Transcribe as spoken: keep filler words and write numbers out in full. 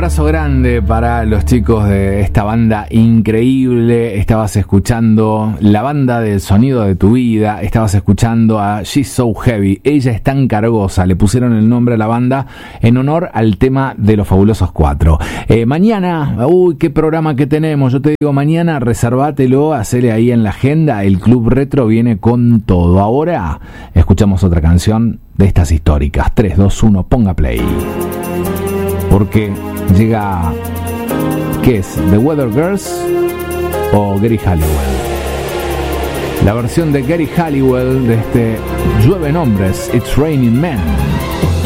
abrazo grande para los chicos de esta banda increíble. Estabas escuchando la banda del sonido de tu vida. Estabas escuchando a She's So Heavy. Ella es tan cargosa. Le pusieron el nombre a la banda en honor al tema de los Fabulosos Cuatro. Eh, mañana, uy, qué programa que tenemos. Yo te digo, mañana reservátelo, hacele ahí en la agenda. El Club Retro viene con todo. Ahora escuchamos otra canción de estas históricas. tres, dos, uno, ponga play. Porque llega, ¿qué es? ¿The Weather Girls o Gary Halliwell? La versión de Gary Halliwell de este Llueven Hombres, It's Raining Men.